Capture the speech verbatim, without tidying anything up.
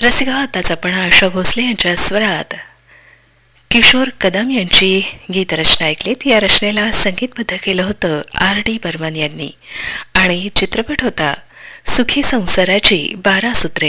रसिका, आताच आपण आशा भोसले यांच्या स्वरात किशोर कदम यांची गीतरचना ऐकलीत. या रचनेला संगीतबद्ध केलं होतं आर डी बर्मन यांनी आणि चित्रपट होता सुखी संसाराची बारा सूत्रे.